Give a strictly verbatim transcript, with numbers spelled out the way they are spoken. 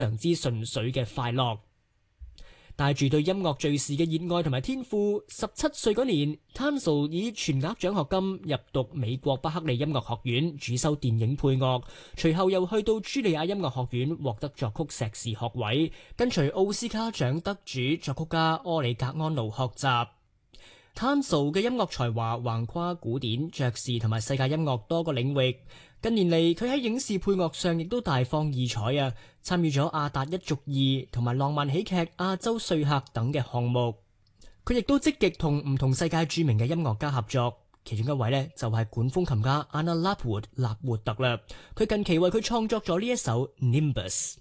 常之純粹嘅快樂。帶住對音樂敘事嘅熱愛同埋天賦，十七歲嗰年 Tunstall 以全額獎學金入讀美國伯克利音樂學院，主修電影配樂，隨後又去到茱莉亞音樂學院獲得作曲碩士學位，跟隨奧斯卡獎得主作曲家柯里格安奴學習。Tunstall 嘅音樂才華橫跨古典、爵士同埋世界音樂多個領域。近年嚟，佢喺影視配樂上亦都大放異彩啊！參與咗《阿達一族二》同埋浪漫喜劇《亞洲說客》等嘅項目。佢亦都積極同唔同世界著名嘅音樂家合作，其中一位呢，就係管風琴家 Anna Lapwood 納活特啦。佢近期為佢創作咗呢一首《Nimbus》。